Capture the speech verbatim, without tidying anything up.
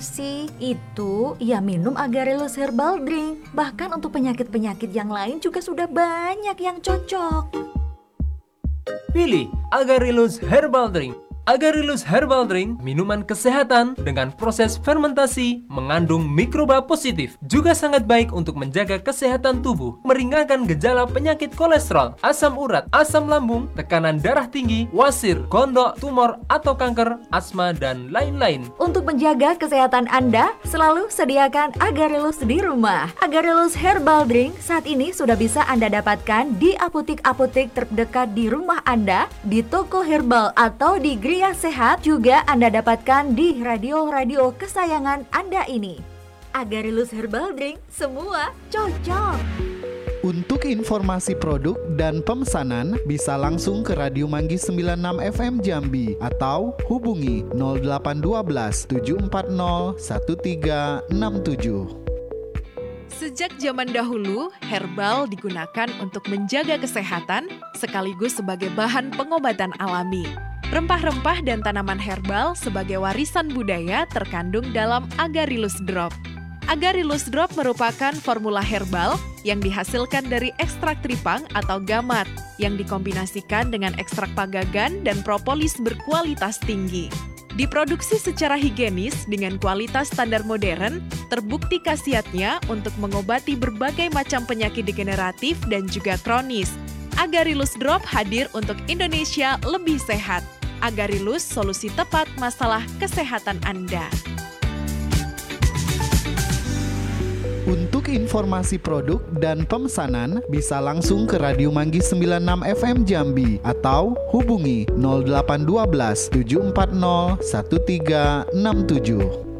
sih? Itu ya minum Agarelus Herbal Drink. Bahkan untuk penyakit-penyakit yang lain juga sudah banyak yang cocok. Pilih Agarelus Herbal Drink. Agarelus Herbal Drink, minuman kesehatan dengan proses fermentasi mengandung mikroba positif. Juga sangat baik untuk menjaga kesehatan tubuh, meringankan gejala penyakit kolesterol, asam urat, asam lambung, tekanan darah tinggi, wasir, gondok, tumor atau kanker, asma, dan lain-lain. Untuk menjaga kesehatan Anda, selalu sediakan Agarelus di rumah. Agarelus Herbal Drink saat ini sudah bisa Anda dapatkan di apotek-apotek terdekat di rumah Anda, di toko herbal atau di Gria Sehat, juga Anda dapatkan di radio-radio kesayangan Anda ini. Agarelus Herbal Drink, semua cocok. Untuk informasi produk dan pemesanan bisa langsung ke Radio Manggis sembilan puluh enam F M Jambi atau hubungi nol delapan satu dua tujuh empat nol satu tiga enam tujuh. Sejak zaman dahulu, herbal digunakan untuk menjaga kesehatan sekaligus sebagai bahan pengobatan alami. Rempah-rempah dan tanaman herbal sebagai warisan budaya terkandung dalam Agarelus Drop. Agarelus Drop merupakan formula herbal yang dihasilkan dari ekstrak tripang atau gamat yang dikombinasikan dengan ekstrak pagagan dan propolis berkualitas tinggi. Diproduksi secara higienis dengan kualitas standar modern, terbukti khasiatnya untuk mengobati berbagai macam penyakit degeneratif dan juga kronis. Agarelus Drop hadir untuk Indonesia lebih sehat. Agarelus, solusi tepat masalah kesehatan Anda. Untuk informasi produk dan pemesanan bisa langsung ke Radio Manggis sembilan puluh enam F M Jambi atau hubungi nol delapan satu dua tujuh empat nol satu tiga enam tujuh.